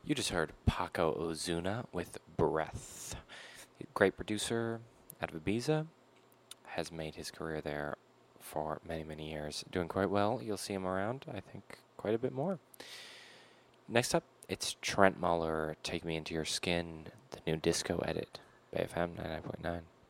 You just heard Paco Ozuna with Breath. Great producer out of Ibiza, has made his career there for many, many years. Doing quite well. You'll see him around, I think, quite a bit more. Next up, it's Trent Muller, Take Me Into Your Skin, the new disco edit, BFM 99.9.